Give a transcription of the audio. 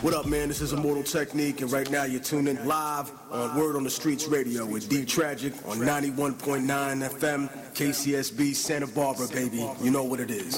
What up, man? This is Immortal Technique, and right now you're tuned in live on Word on the Streets Radio with D Tragic on 91.9 FM, KCSB, Santa Barbara, baby. You know what it is.